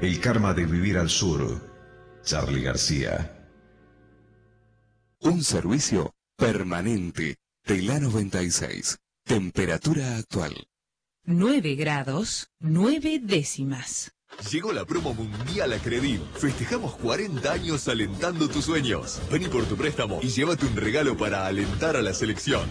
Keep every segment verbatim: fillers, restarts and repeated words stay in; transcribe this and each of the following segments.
El karma de vivir al sur. Charly García. Un servicio permanente de la noventa y seis. Temperatura actual. nueve grados, nueve décimas. Llegó la promo mundial a Credit. Festejamos cuarenta años alentando tus sueños. Vení por tu préstamo y llévate un regalo para alentar a la selección.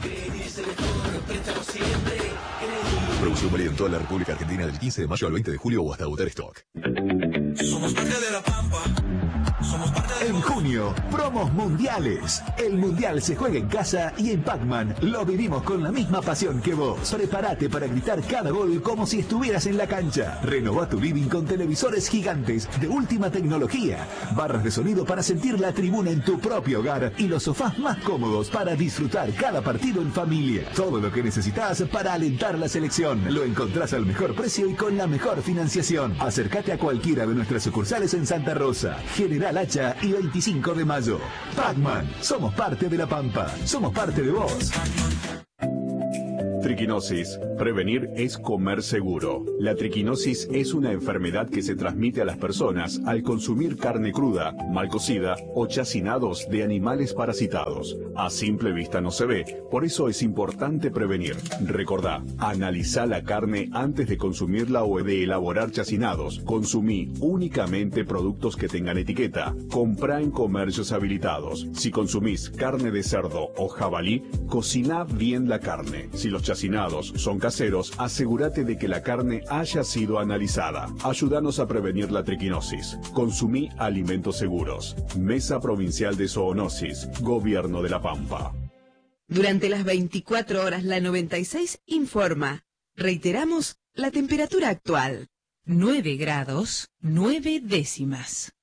Producción válida en toda la República Argentina del quince de mayo al veinte de julio o hasta agotar stock. Somos parte de la Pampa. Somos parte de... En junio, promos mundiales. El mundial se juega en casa y en Pac-Man lo vivimos con la misma pasión que vos. Prepárate para gritar cada gol como si estuvieras en la cancha. Renová tu living con televisores gigantes de última tecnología, barras de sonido para sentir la tribuna en tu propio hogar y los sofás más cómodos para disfrutar cada partido en familia. Todo lo que necesitas para alentar la selección lo encontrás al mejor precio y con la mejor financiación. Acércate a cualquiera de nuestras sucursales en Santa Rosa, General Hacha y veinticinco de mayo. Pac-Man, somos parte de la Pampa, somos parte de vos. Triquinosis. Prevenir es comer seguro. La triquinosis es una enfermedad que se transmite a las personas al consumir carne cruda, mal cocida o chacinados de animales parasitados. A simple vista no se ve, por eso es importante prevenir. Recordá, analizá la carne antes de consumirla o de elaborar chacinados. Consumí únicamente productos que tengan etiqueta. Comprá en comercios habilitados. Si consumís carne de cerdo o jabalí, cociná bien la carne. Si los chacinados son caseros, asegúrate de que la carne haya sido analizada. Ayúdanos a prevenir la triquinosis. Consumí alimentos seguros. Mesa Provincial de Zoonosis, Gobierno de la Pampa. Durante las veinticuatro horas la noventa y seis informa. Reiteramos la temperatura actual. nueve grados, nueve décimas.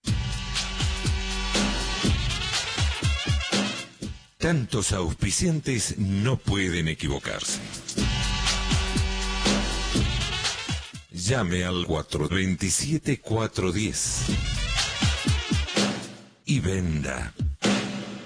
Tantos auspiciantes no pueden equivocarse. Llame al cuatro dos siete, cuatro uno cero y venda.